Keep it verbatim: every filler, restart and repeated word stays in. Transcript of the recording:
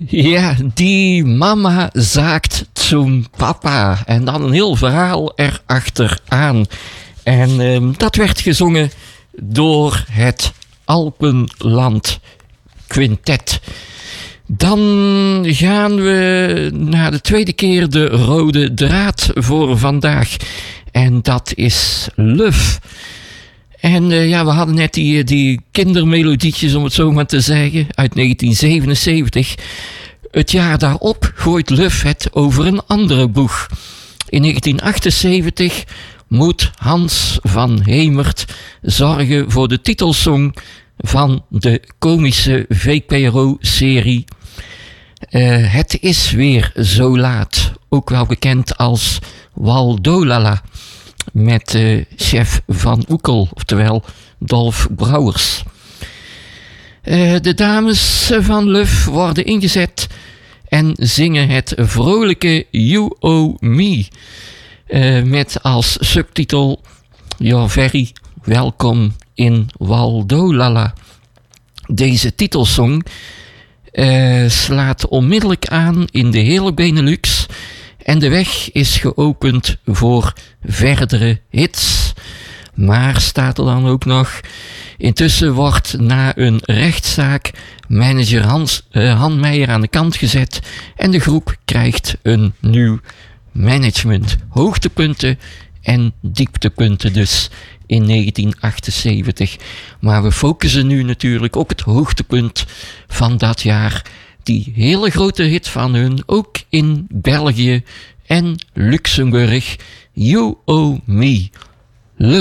Ja, die mama zaakt zum papa. En dan een heel verhaal erachteraan. En uh, dat werd gezongen door het Alpenland Quintet. Dan gaan we naar de tweede keer de rode draad voor vandaag. En dat is Luf. En uh, ja, we hadden net die, die kindermelodietjes, om het zo maar te zeggen, uit negentien zevenenzeventig. Het jaar daarop gooit Luf het over een andere boeg. In negentien achtenzeventig moet Hans van Hemert zorgen voor de titelsong van de komische V P R O-serie uh, Het is weer zo laat, ook wel bekend als Waldolala, met uh, chef Van Oekel, oftewel Dolf Brouwers. Uh, de dames van Luf worden ingezet en zingen het vrolijke You Owe Me, uh, met als subtitel You're very welcome in Waldolala. Deze titelsong uh, slaat onmiddellijk aan in de hele Benelux en de weg is geopend voor verdere hits. Maar staat er dan ook nog: intussen wordt na een rechtszaak manager Hans, uh, Han Meijer aan de kant gezet en de groep krijgt een nieuw management. Hoogtepunten en dieptepunten dus in negentien achtenzeventig. Maar we focussen nu natuurlijk op het hoogtepunt van dat jaar. Die hele grote hit van hun, ook in België en Luxemburg. You Owe Me.